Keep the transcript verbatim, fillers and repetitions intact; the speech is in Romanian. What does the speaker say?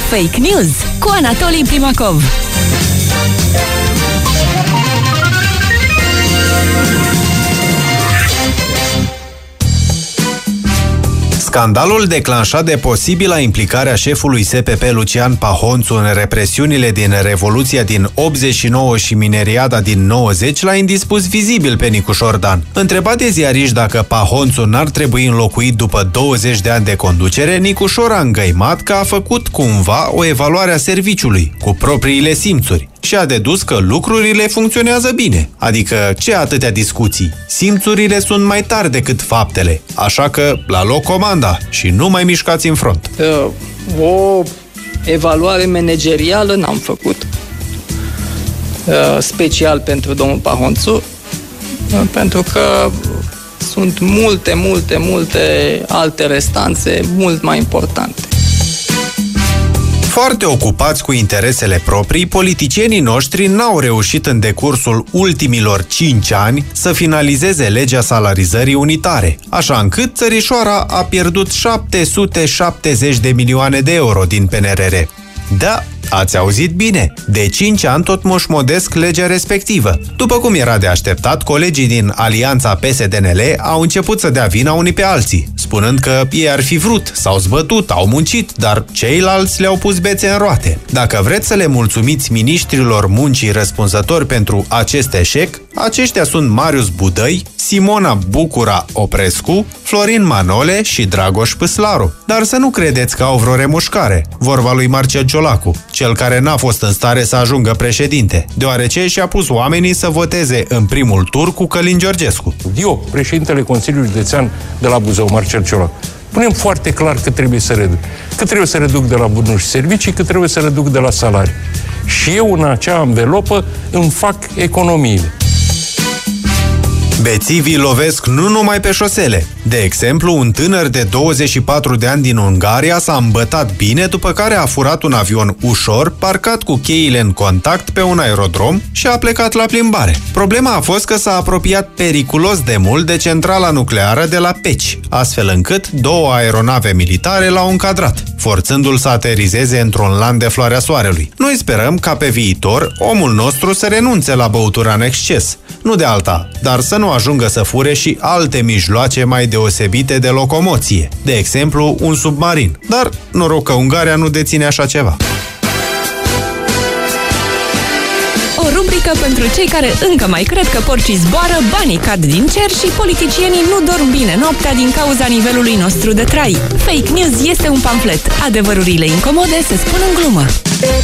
Fake News cu Anatolii Primacov. Scandalul declanșat de posibila implicare a șefului S P P Lucian Pahonțu în represiunile din Revoluția din optzeci și nouă și mineriada din nouăzeci l-a indispus vizibil pe Nicu Șordan. Întrebat de ziariști dacă Pahonțu n-ar trebui înlocuit după douăzeci de ani de conducere, Nicu Șor a îngăimat că a făcut cumva o evaluare a serviciului, cu propriile simțuri, și a dedus că lucrurile funcționează bine. Adică, ce atâtea discuții? Simțurile sunt mai tari decât faptele, așa că la loc comanda și nu mai mișcați în front. Uh, o evaluare managerială n-am făcut, uh, special pentru domnul Pahonțu, uh, pentru că sunt multe, multe, multe alte restanțe mult mai importante. Foarte ocupați cu interesele proprii, politicienii noștri n-au reușit în decursul ultimilor cinci ani să finalizeze legea salarizării unitare, așa încât țărișoara a pierdut șapte sute șaptezeci de milioane de euro din P N R R. Da, ați auzit bine, de cinci ani tot moșmodesc legea respectivă. După cum era de așteptat, colegii din Alianța P S D N L au început să dea vina unii pe alții, spunând că ei ar fi vrut, s-au zbătut, au muncit, dar ceilalți le-au pus bețe în roate. Dacă vreți să le mulțumiți miniștrilor muncii răspunzători pentru acest eșec, aceștia sunt Marius Budăi, Simona Bucura Oprescu, Florin Manole și Dragoș Păslaru. Dar să nu credeți că au vreo remușcare, vorba lui Marcel Ciolacu, cel care n-a fost în stare să ajungă președinte, deoarece și-a pus oamenii să voteze în primul tur cu Călin Georgescu. Eu, președintele Consiliului Județean de la Buzău, Marcel Ciolacu, punem foarte clar că trebuie să reduc. Că trebuie să reduc de la bunuri și servicii, că trebuie să reduc de la salarii. Și eu, în acea anvelopă, îmi fac economiile. Bețivii lovesc nu numai pe șosele. De exemplu, un tânăr de douăzeci și patru de ani din Ungaria s-a îmbătat bine, după care a furat un avion ușor, parcat cu cheile în contact pe un aerodrom și a plecat la plimbare. Problema a fost că s-a apropiat periculos de mult de centrala nucleară de la Peci, astfel încât două aeronave militare l-au încadrat, forțându-l să aterizeze într-un lan de floarea soarelui. Noi sperăm ca pe viitor omul nostru să renunțe la băutura în exces, nu de alta, dar să nu ajungă să fure și alte mijloace mai deosebite de locomoție, de exemplu un submarin. Dar noroc că Ungaria nu deține așa ceva. O rubrică pentru cei care încă mai cred că porcii zboară, banii cad din cer și politicienii nu dorm bine noaptea din cauza nivelului nostru de trai. Fake News este un pamflet. Adevărurile incomode se spun în glumă.